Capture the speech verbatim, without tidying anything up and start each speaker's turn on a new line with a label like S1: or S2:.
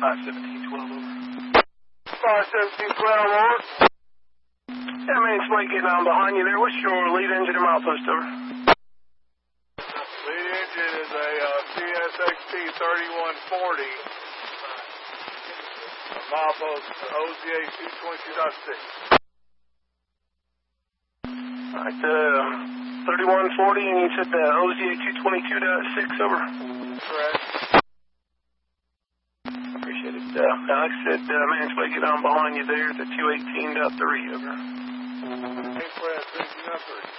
S1: five seventeen twelve, over.
S2: five seventeen twelve, over.
S1: Yeah, man, it's Mike getting on behind you there. What's your lead engine and milepost, over?
S2: Lead engine is a uh, P S X T thirty-one forty. Milepost O Z A two twenty-two point six.
S1: All right, uh, thirty-one forty, and you said the O Z A two twenty-two point six, over.
S2: Correct.
S1: Appreciate it. Uh, like I said, uh, man, it's Mike getting on behind you there at the two eighteen point three, over.
S2: Express fifty-nine three.